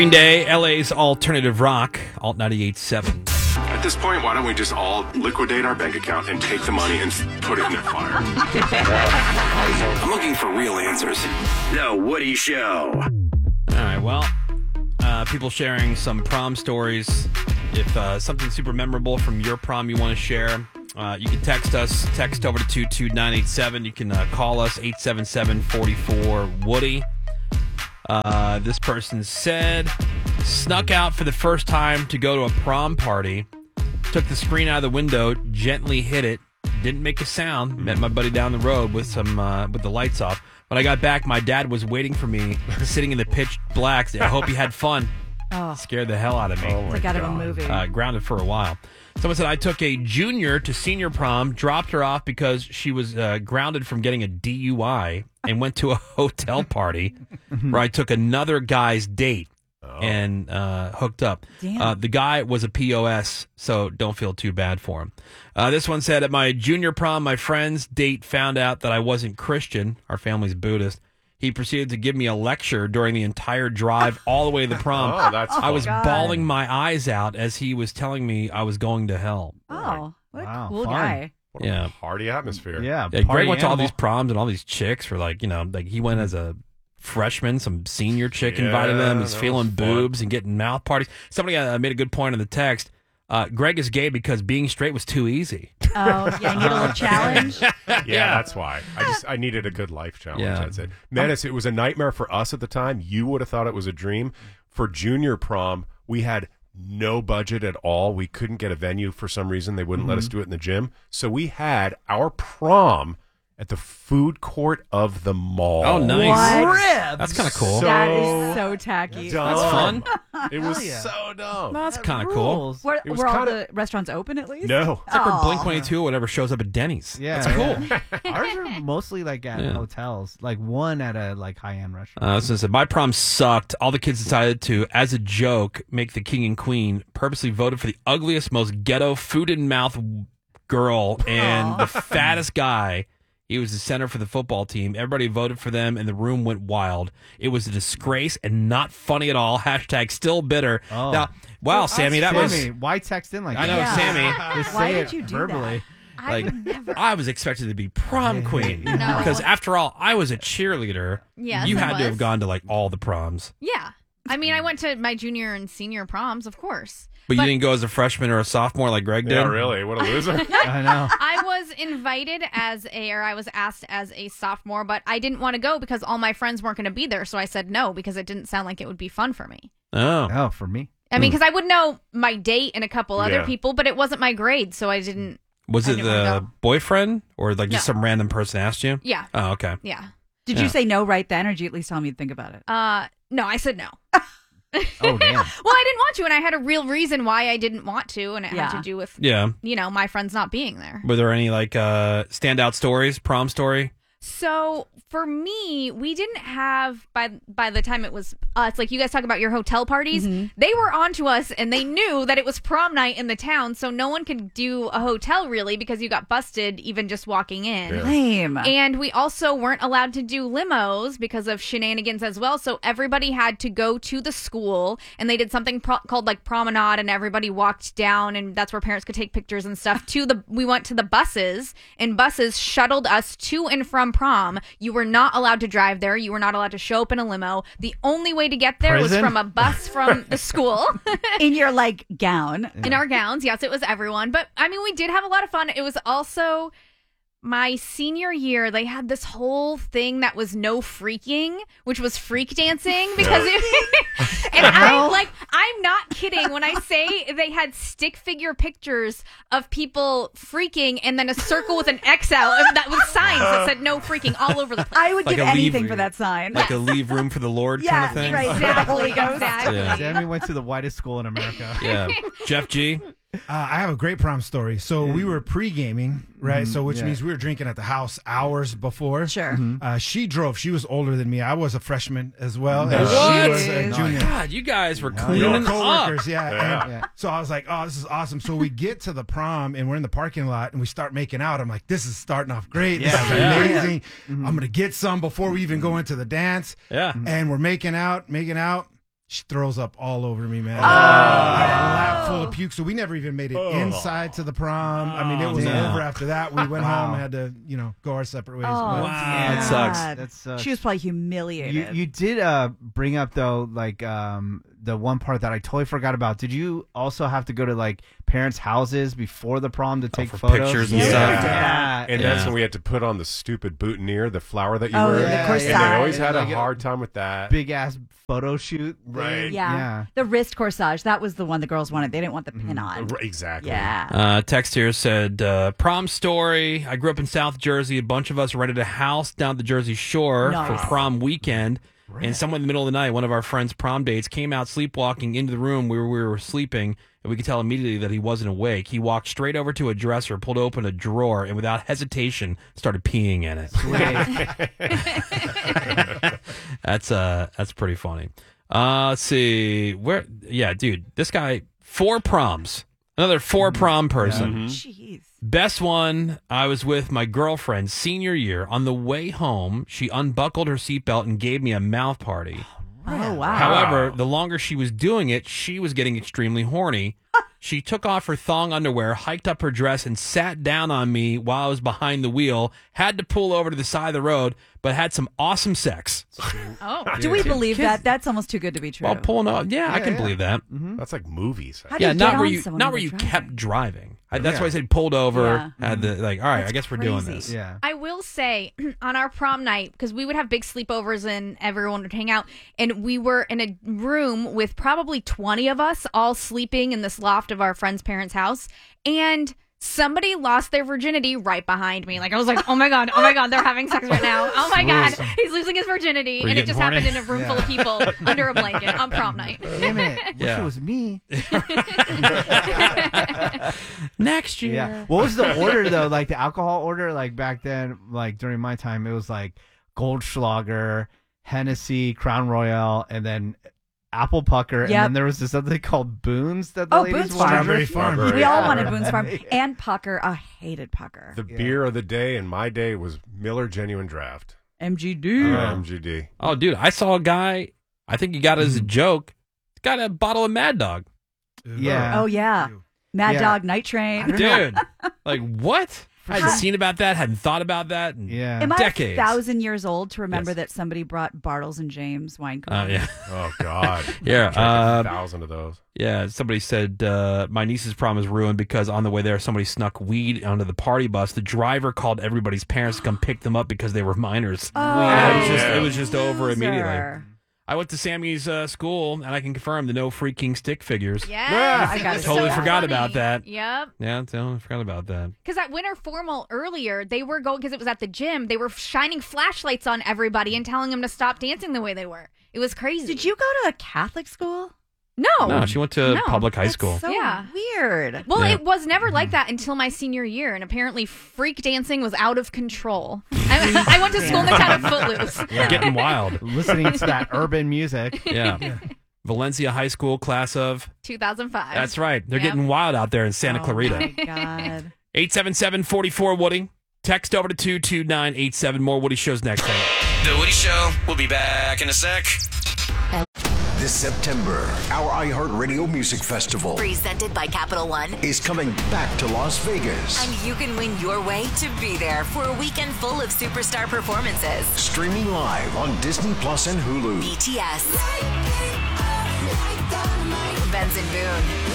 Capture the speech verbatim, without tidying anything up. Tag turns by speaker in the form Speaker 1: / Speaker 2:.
Speaker 1: Green Day, L A's alternative rock, Alt ninety-eight point seven.
Speaker 2: At this point, why don't we just all liquidate our bank account and take the money and put it in a fire? I'm looking for real answers.
Speaker 3: The Woody Show.
Speaker 1: All right, well, uh, people sharing some prom stories. If uh, something super memorable from your prom you want to share, uh, you can text us. Text over to two two nine eight seven. You can uh, call us, eight seven seven, four four, Woody. Uh, this person said, snuck out for the first time to go to a prom party, took the screen out of the window, gently hit it, didn't make a sound, met my buddy down the road with some uh, with the lights off. When I got back, my dad was waiting for me, sitting in the pitch black. I hope you had fun.
Speaker 4: Oh.
Speaker 1: Scared the hell out of me.
Speaker 4: Oh it's like out of a movie.
Speaker 1: Uh, grounded for a while. Someone said, I took a junior to senior prom, dropped her off because she was uh, grounded from getting a D U I, and went to a hotel party where I took another guy's date oh. and uh, hooked up. Uh, the guy was a P O S, so don't feel too bad for him. Uh, this one said, at my junior prom, my friend's date found out that I wasn't Christian. Our family's Buddhist. He proceeded to give me a lecture during the entire drive all the way to the prom.
Speaker 5: Oh, that's
Speaker 1: I was
Speaker 4: God.
Speaker 1: bawling my eyes out as he was telling me I was going to hell.
Speaker 4: Oh, what a
Speaker 6: Wow,
Speaker 4: cool
Speaker 6: fun.
Speaker 4: guy.
Speaker 5: What
Speaker 1: Yeah.
Speaker 5: a party atmosphere.
Speaker 6: Yeah,
Speaker 1: Yeah,
Speaker 6: party
Speaker 1: Greg went to all
Speaker 6: animal.
Speaker 1: these proms, and all these chicks were like, you know, like he went as a freshman. Some senior chick
Speaker 5: Yeah,
Speaker 1: invited him. He's
Speaker 5: that
Speaker 1: feeling
Speaker 5: was fun.
Speaker 1: boobs and getting mouth parties. Somebody uh, made a good point in the text. Uh, Greg is gay because being straight was too easy.
Speaker 4: Oh, yeah, you need a little challenge.
Speaker 5: Yeah,
Speaker 1: Yeah.
Speaker 5: that's why. I just I needed a good life challenge.
Speaker 1: Yeah.
Speaker 5: That's it. Menace, it was a nightmare for us at the time. You would have thought it was a dream. For junior prom, we had no budget at all. We couldn't get a venue for some reason. They wouldn't let us do it in the gym. So we had our prom at the food court of the mall.
Speaker 1: Oh, nice.
Speaker 4: What?
Speaker 1: That's kind of cool.
Speaker 5: So
Speaker 4: That is so tacky.
Speaker 5: dumb.
Speaker 1: That's fun.
Speaker 5: It was
Speaker 6: yeah.
Speaker 5: so dumb.
Speaker 1: That's kind of cool.
Speaker 6: Rules.
Speaker 4: Were,
Speaker 5: It was
Speaker 4: were all
Speaker 5: kinda-
Speaker 4: the restaurants open at least?
Speaker 5: No.
Speaker 1: It's like when
Speaker 4: Aw.
Speaker 1: Blink one eighty-two or whatever shows up at Denny's.
Speaker 6: Yeah,
Speaker 1: That's
Speaker 6: yeah.
Speaker 1: cool.
Speaker 6: Ours are mostly like at
Speaker 1: Yeah.
Speaker 6: hotels, like one at a like high end restaurant.
Speaker 1: Uh, so I said, my prom sucked. All the kids decided to, as a joke, make the king and queen purposely voted for the ugliest, most ghetto, food in mouth girl and the fattest guy. He was the center for the football team. Everybody voted for them, and the room went wild. It was a disgrace and not funny at all. Hashtag still bitter.
Speaker 6: Oh.
Speaker 1: Now, wow, Sammy, that
Speaker 6: Sammy,
Speaker 1: was...
Speaker 6: why text in like
Speaker 1: I know,
Speaker 6: that?
Speaker 1: Sammy.
Speaker 6: Just
Speaker 4: Why
Speaker 6: say
Speaker 4: did
Speaker 6: it
Speaker 4: you do
Speaker 6: verbally.
Speaker 4: I
Speaker 1: Like,
Speaker 4: would never.
Speaker 1: I was expected to be prom queen.
Speaker 7: No.
Speaker 1: Because after all, I was a cheerleader.
Speaker 7: Yes,
Speaker 1: You
Speaker 7: I
Speaker 1: had to
Speaker 7: was.
Speaker 1: have gone to, like, all the proms.
Speaker 7: Yeah. I mean, I went to my junior and senior proms, of course.
Speaker 1: But, you didn't go as a freshman or a sophomore like Greg did?
Speaker 5: Yeah, really. What a loser.
Speaker 6: I know.
Speaker 7: I was invited as a, or I was asked as a sophomore, but I didn't want to go because all my friends weren't going to be there. So I said no because it didn't sound like it would be fun for me.
Speaker 1: Oh.
Speaker 6: Oh, for me.
Speaker 7: I mean, because I would know my date and a couple other
Speaker 5: Yeah.
Speaker 7: people, but it wasn't my grade, so I didn't.
Speaker 1: Was
Speaker 7: I
Speaker 1: it
Speaker 7: didn't wanna
Speaker 1: the
Speaker 7: go.
Speaker 1: boyfriend or like just
Speaker 7: No.
Speaker 1: some random person asked you?
Speaker 7: Yeah.
Speaker 1: Oh, okay.
Speaker 7: Yeah.
Speaker 4: Did
Speaker 1: Yeah.
Speaker 4: you say no right then, or did you at least tell me to think about it?
Speaker 7: Uh, no, I said no.
Speaker 6: Oh, damn.
Speaker 7: Well, I didn't want to, and I had a real reason why I didn't want to, and it had
Speaker 4: Yeah.
Speaker 7: to do with,
Speaker 1: Yeah.
Speaker 7: you know, my friends not being there.
Speaker 1: Were there any like uh standout stories, prom story?
Speaker 7: So for me, we didn't have by by the time it was us, like you guys talk about your hotel parties, they were onto us and they knew that it was prom night in the town, so no one could do a hotel really because you got busted even just walking in.
Speaker 5: Yeah.
Speaker 4: Lame.
Speaker 7: And we also weren't allowed to do limos because of shenanigans as well. So everybody had to go to the school, and they did something pro- called like promenade, and everybody walked down, and that's where parents could take pictures and stuff. To the we went to the buses, and buses shuttled us to and from prom. You were not allowed to drive there. You were not allowed to show up in a limo. The only way to get there
Speaker 6: Prison?
Speaker 7: was from a bus from the school.
Speaker 4: In your like gown.
Speaker 7: In our gowns. Yes, it was everyone. But I mean, we did have a lot of fun. It was also my senior year. They had this whole thing that was no freaking, which was freak dancing because it, and I like, I'm not kidding when I say they had stick figure pictures of people freaking and then a circle with an X out and that was signs that said no freaking all over the place.
Speaker 4: I would
Speaker 1: Like
Speaker 4: give
Speaker 1: a leave-
Speaker 4: anything for that sign.
Speaker 1: Like a leave room for the Lord
Speaker 4: yeah,
Speaker 1: kind of thing?
Speaker 4: right. The Holy Ghost.
Speaker 7: Exactly.
Speaker 1: Yeah.
Speaker 6: Sammy went to the whitest school in America.
Speaker 1: Yeah. Jeff G?
Speaker 8: Uh, I have a great prom story. So we were pre-gaming, right? So which
Speaker 6: yeah.
Speaker 8: means we were drinking at the house hours before.
Speaker 4: Sure.
Speaker 8: Uh, she drove. She was older than me. I was a freshman as well.
Speaker 6: Nice.
Speaker 8: And
Speaker 1: What?
Speaker 8: she was a
Speaker 6: Nice.
Speaker 8: junior.
Speaker 1: God, you guys were
Speaker 8: We were
Speaker 1: cleaning up.
Speaker 8: co-workers, yeah.
Speaker 5: Yeah.
Speaker 8: And
Speaker 6: Yeah.
Speaker 8: so I was like, oh, this is awesome. So we get to the prom and we're in the parking lot and we start making out. I'm like, this is starting off great. This
Speaker 6: Yeah,
Speaker 8: is
Speaker 1: yeah.
Speaker 8: amazing. I'm going to get some before we even go into the dance.
Speaker 1: Yeah.
Speaker 8: And we're making out, making out. She throws up all over me, man.
Speaker 4: Oh.
Speaker 8: I had a lap full of puke, so we never even made it
Speaker 5: Oh.
Speaker 8: inside to the prom. I mean, it was
Speaker 6: Damn.
Speaker 8: over after that. We went
Speaker 6: Wow.
Speaker 8: home and had to, you know, go our separate ways.
Speaker 4: Oh,
Speaker 8: But-
Speaker 1: Wow, that sucks.
Speaker 4: God.
Speaker 6: That sucks.
Speaker 4: She was probably humiliated.
Speaker 6: You you did uh bring up though like um the one part that I totally forgot about. Did you also have to go to like parents' houses before the prom to take
Speaker 1: for
Speaker 6: photos?
Speaker 1: pictures and
Speaker 6: yeah.
Speaker 1: stuff?
Speaker 6: Yeah.
Speaker 5: And
Speaker 1: Yeah.
Speaker 5: that's when we had to put on the stupid boutonniere, the flower that you
Speaker 4: Oh,
Speaker 5: wear.
Speaker 4: the
Speaker 6: Yeah,
Speaker 4: corsage.
Speaker 5: And they always
Speaker 6: yeah.
Speaker 5: had
Speaker 6: Like
Speaker 5: a
Speaker 6: a
Speaker 5: hard time with that.
Speaker 6: Big ass photo shoot. thing.
Speaker 5: Right.
Speaker 4: yeah.
Speaker 6: Yeah.
Speaker 4: The wrist corsage. That was the one the girls wanted. They didn't want the pin on.
Speaker 5: Right, Exactly.
Speaker 4: Yeah.
Speaker 1: Uh, text here said, uh, prom story. I grew up in South Jersey. A bunch of us rented a house down the Jersey Shore
Speaker 4: Nice.
Speaker 1: for prom weekend. And someone in the middle of the night, one of our friends' prom dates, came out sleepwalking into the room where we were sleeping, and we could tell immediately that he wasn't awake. He walked straight over to a dresser, pulled open a drawer, and without hesitation started peeing in it. That's uh, that's pretty funny. Uh, let's see. Where? Yeah, dude, this guy, four proms. Another four prom person.
Speaker 4: Jeez.
Speaker 1: Best one, I was with my girlfriend senior year. On the way home, she unbuckled her seatbelt and gave me a mouth party.
Speaker 4: Oh, wow.
Speaker 1: However, the longer she was doing it, she was getting extremely horny. She took off her thong underwear, hiked up her dress, and sat down on me while I was behind the wheel. Had to pull over to the side of the road, but had some awesome sex.
Speaker 7: Oh.
Speaker 4: Do we believe that? That's almost too good to be true.
Speaker 1: While pulling off, yeah, I can believe that.
Speaker 5: That's like movies.
Speaker 4: How do
Speaker 1: Yeah,
Speaker 4: you
Speaker 1: not
Speaker 4: get
Speaker 1: where
Speaker 4: on
Speaker 1: you,
Speaker 4: someone
Speaker 1: not
Speaker 4: when
Speaker 1: where you
Speaker 4: they're
Speaker 1: kept
Speaker 4: driving?
Speaker 1: driving. I, that's
Speaker 5: Yeah.
Speaker 1: why I said pulled over.
Speaker 4: Yeah.
Speaker 1: Had the like. All right,
Speaker 4: That's
Speaker 1: I guess we're doing
Speaker 4: crazy.
Speaker 1: this.
Speaker 6: Yeah.
Speaker 7: I will say on our prom night, because we would have big sleepovers and everyone would hang out, and we were in a room with probably twenty of us all sleeping in this loft of our friend's parents' house, and somebody lost their virginity right behind me. Like, I was like, oh my God, oh my God, they're having sex right now. Oh my God, he's losing his virginity.
Speaker 1: Were you
Speaker 7: And it
Speaker 1: getting
Speaker 7: just
Speaker 1: horny?
Speaker 7: happened in a room full of people under a blanket on prom night.
Speaker 6: Damn it. Wish
Speaker 1: Yeah.
Speaker 6: it was me.
Speaker 1: Next year.
Speaker 6: Yeah. What was the order though? Like the alcohol order, like back then, like during my time, it was like Goldschlager, Hennessy, Crown Royale, and then Apple Pucker, and
Speaker 4: Yep.
Speaker 6: then there was this other thing called Boone's that the
Speaker 4: Oh,
Speaker 6: ladies
Speaker 4: Boone's
Speaker 6: wanted.
Speaker 4: Farm.
Speaker 8: Strawberry Farm.
Speaker 5: Strawberry
Speaker 4: We all
Speaker 5: Yeah.
Speaker 4: wanted Boone's Farm. And Pucker. I hated Pucker.
Speaker 5: The
Speaker 6: Yeah.
Speaker 5: beer of the day in my day was Miller Genuine Draft.
Speaker 4: M G D.
Speaker 5: Uh, M G D.
Speaker 1: Oh, dude, I saw a guy. I think he got it as
Speaker 6: Mm.
Speaker 1: a joke. Got a bottle of Mad Dog.
Speaker 6: Yeah.
Speaker 4: Oh, yeah. Mad
Speaker 6: Yeah.
Speaker 4: Dog Night Train.
Speaker 1: Dude, like what? I hadn't
Speaker 4: sure.
Speaker 1: seen about that. Hadn't thought about that. In
Speaker 6: Yeah.
Speaker 4: Am I
Speaker 1: decades.
Speaker 4: a thousand years old to remember
Speaker 1: Yes.
Speaker 4: that somebody brought Bartles and James wine
Speaker 1: Uh,
Speaker 4: coolers?
Speaker 1: yeah,
Speaker 5: Oh God.
Speaker 1: Yeah,
Speaker 5: Drank
Speaker 1: uh,
Speaker 5: a thousand of those.
Speaker 1: yeah. Somebody said uh, my niece's prom is ruined because on the way there, somebody snuck weed onto the party bus. The driver called everybody's parents to come pick them up because they were minors.
Speaker 4: Oh,
Speaker 1: And it was just,
Speaker 5: Yeah.
Speaker 1: it was just over
Speaker 4: loser.
Speaker 1: immediately. I went to Sammy's uh, school, and I can confirm the no freaking stick figures.
Speaker 7: Yes.
Speaker 4: I gotta
Speaker 7: It was
Speaker 1: Totally
Speaker 7: so
Speaker 1: forgot
Speaker 7: funny.
Speaker 1: about that.
Speaker 7: Yep.
Speaker 1: Yeah, totally forgot about that.
Speaker 7: Because at Winter Formal earlier, they were going, because it was at the gym, they were shining flashlights on everybody and telling them to stop dancing the way they were. It was crazy.
Speaker 4: Did you go to a Catholic school?
Speaker 7: No.
Speaker 1: No, she went to
Speaker 7: No,
Speaker 1: public high
Speaker 4: That's
Speaker 1: school.
Speaker 4: so
Speaker 7: Yeah.
Speaker 4: weird.
Speaker 7: Well,
Speaker 1: Yeah.
Speaker 7: it was never like that until my senior year, and apparently freak dancing was out of control. I, I went to school in the town of Footloose.
Speaker 1: Getting wild.
Speaker 6: Listening to that urban music.
Speaker 1: Yeah. Valencia High School, class of.
Speaker 7: two thousand five.
Speaker 1: That's right. They're
Speaker 7: Yep.
Speaker 1: getting wild out there in Santa
Speaker 4: Oh,
Speaker 1: Clarita.
Speaker 4: my God.
Speaker 1: eight seven seven, four four, Woody. Text over to two two nine eight seven. More Woody shows next time.
Speaker 3: The Woody Show will be back in a sec.
Speaker 9: This September, our iHeartRadio Music Festival
Speaker 10: Presented by Capital One.
Speaker 9: is coming back to Las Vegas.
Speaker 10: And you can win your way to be there for a weekend full of superstar performances.
Speaker 9: Streaming live on Disney Plus and Hulu.
Speaker 10: B T S. Benson Boone.